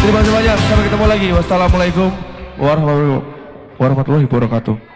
Terima kasih banyak. Sampai ketemu lagi. Wassalamualaikum warahmatullahi wabarakatuh.